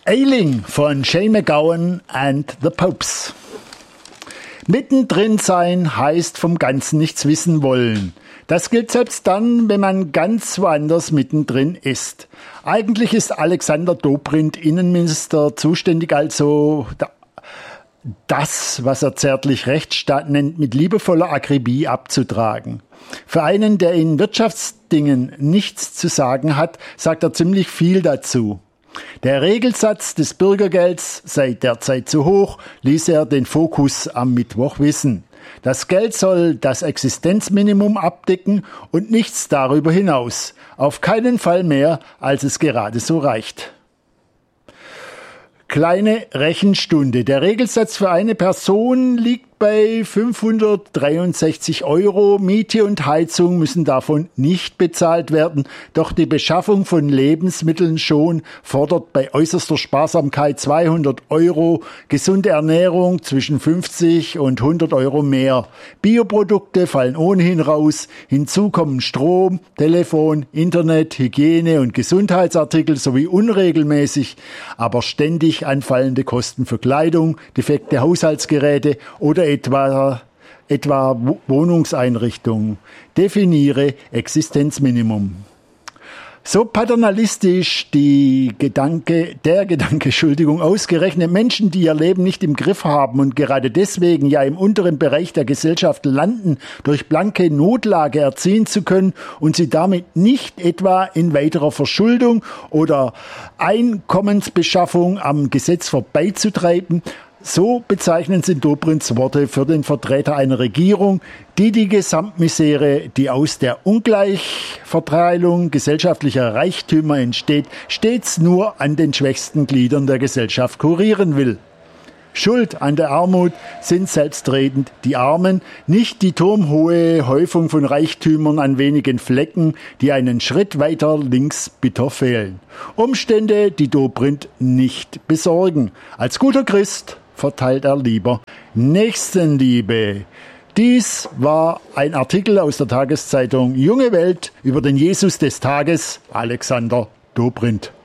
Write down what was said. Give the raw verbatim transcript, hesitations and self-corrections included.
Ailing von Shane MacGowan and the Popes. Mittendrin sein heißt vom Ganzen nichts wissen wollen. Das gilt selbst dann, wenn man ganz woanders mittendrin ist. Eigentlich ist Alexander Dobrindt, Innenminister, zuständig, also das, was er zärtlich Rechtsstaat nennt, mit liebevoller Akribie abzutragen. Für einen, der in Wirtschaftsdingen nichts zu sagen hat, sagt er ziemlich viel dazu. Der Regelsatz des Bürgergelds sei derzeit zu hoch, ließ er den Fokus am Mittwoch wissen. Das Geld soll das Existenzminimum abdecken und nichts darüber hinaus. Auf keinen Fall mehr, als es gerade so reicht. Kleine Rechenstunde. Der Regelsatz für eine Person liegt bei fünfhundertdreiundsechzig Euro. Miete und Heizung müssen davon nicht bezahlt werden. Doch die Beschaffung von Lebensmitteln schon fordert bei äußerster Sparsamkeit zweihundert Euro. Gesunde Ernährung zwischen fünfzig und hundert Euro mehr. Bioprodukte fallen ohnehin raus. Hinzu kommen Strom, Telefon, Internet, Hygiene und Gesundheitsartikel sowie unregelmäßig, aber ständig anfallende Kosten für Kleidung, defekte Haushaltsgeräte oder etwa, etwa Wohnungseinrichtungen. Definiere Existenzminimum. So paternalistisch die Gedanke, der Gedanke, Entschuldigung, ausgerechnet Menschen, die ihr Leben nicht im Griff haben und gerade deswegen ja im unteren Bereich der Gesellschaft landen, durch blanke Notlage erziehen zu können und sie damit nicht etwa in weiterer Verschuldung oder Einkommensbeschaffung am Gesetz vorbeizutreiben. So bezeichnen sie Dobrindts Worte für den Vertreter einer Regierung, die die Gesamtmisere, die aus der Ungleichverteilung gesellschaftlicher Reichtümer entsteht, stets nur an den schwächsten Gliedern der Gesellschaft kurieren will. Schuld an der Armut sind selbstredend die Armen, nicht die turmhohe Häufung von Reichtümern an wenigen Flecken, die einen Schritt weiter links bitter fehlen. Umstände, die Dobrindt nicht besorgen. Als guter Christ verteilt er lieber Nächstenliebe. Dies war ein Artikel aus der Tageszeitung Junge Welt über den Jesus des Tages, Alexander Dobrindt.